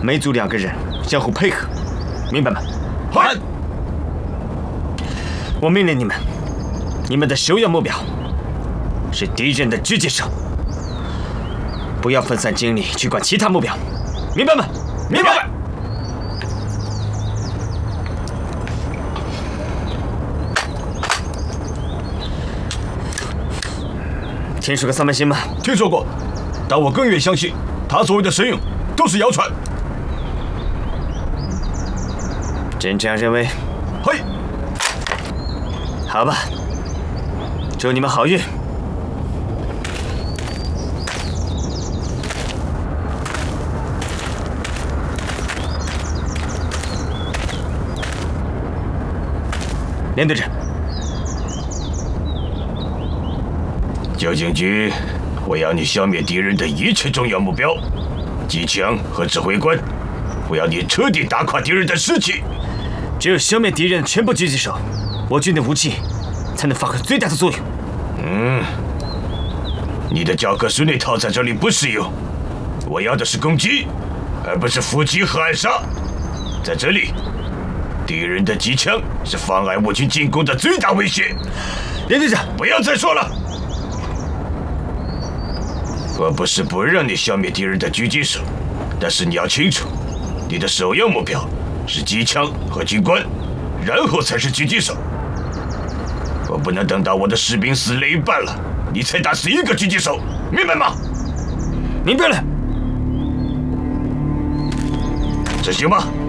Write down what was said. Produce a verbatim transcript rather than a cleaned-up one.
每组两个人相互配合，明白吗？ 嗨！ 我命令你们，你们的首要目标是敌人的狙击手，不要分散精力去管其他目标，明白吗？ 明白。 听说过三门星吗？ 听说过，但我更愿相信他所谓的神勇都是谣传。 真这样认为？ 嘿， 好吧，祝你们好运。连队长， 九警局，我要你消灭敌人的一切重要目标，机枪和指挥官。我要你彻底打垮敌人的士气。 只有消灭敌人的全部狙击手，我军的武器才能发挥最大的作用。 嗯，你的教科书那套在这里不适用。我要的是攻击，而不是伏击和暗杀。在这里，敌人的机枪是妨碍我军进攻的最大威胁。 连队长， 不要再说了。我不是不让你消灭敌人的狙击手，但是你要清楚，你的首要目标是机枪和军官，然后才是狙击手。我不能等到我的士兵死了一半了，你才打死一个狙击手，明白吗？ 明白了。 执行吧。